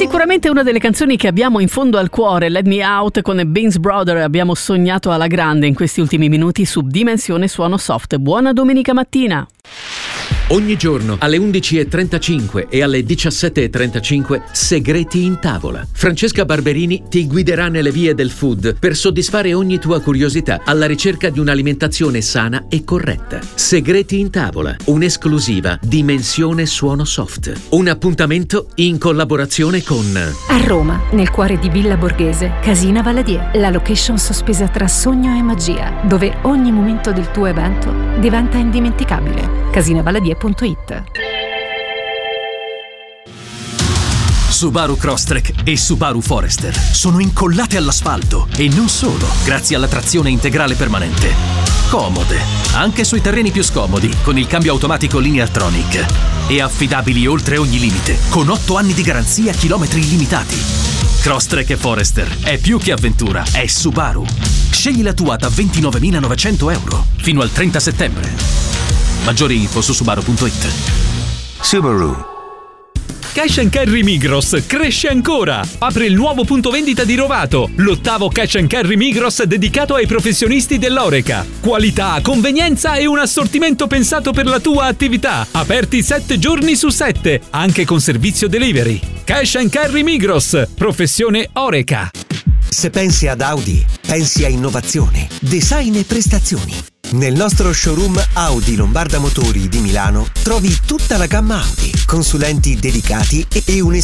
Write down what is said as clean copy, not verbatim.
sicuramente una delle canzoni che abbiamo in fondo al cuore. Let Me Out con Beans Brother. Abbiamo sognato alla grande in questi ultimi minuti su Dimensione Suono Soft. Buona domenica mattina. Ogni giorno alle 11.35 e alle 17.35 Segreti in tavola. Francesca Barberini ti guiderà nelle vie del food per soddisfare ogni tua curiosità alla ricerca di un'alimentazione sana e corretta. Segreti in tavola, un'esclusiva Dimensione Suono Soft. Un appuntamento in collaborazione con... A Roma, nel cuore di Villa Borghese, Casina Valadier, la location sospesa tra sogno e magia, dove ogni momento del tuo evento diventa indimenticabile. Casinavaladier.it. Subaru Crosstrek e Subaru Forester sono incollate all'asfalto e non solo, grazie alla trazione integrale permanente. Comode, anche sui terreni più scomodi, con il cambio automatico Lineartronic. E affidabili oltre ogni limite, con 8 anni di garanzia, chilometri illimitati. Crosstrek e Forester è più che avventura, è Subaru. Scegli la tua da 29.900 euro fino al 30 settembre. Maggiori info su Subaru.it. Subaru. Cash & Carry Migros cresce ancora! Apre il nuovo punto vendita di Rovato, l'8º Cash & Carry Migros dedicato ai professionisti dell'Horeca. Qualità, convenienza e un assortimento pensato per la tua attività. Aperti 7 giorni su 7, anche con servizio delivery. Cash & Carry Migros, professione Horeca. Se pensi ad Audi, pensi a innovazione, design e prestazioni. Nel nostro showroom Audi Lombarda Motori di Milano trovi tutta la gamma Audi, consulenti dedicati e un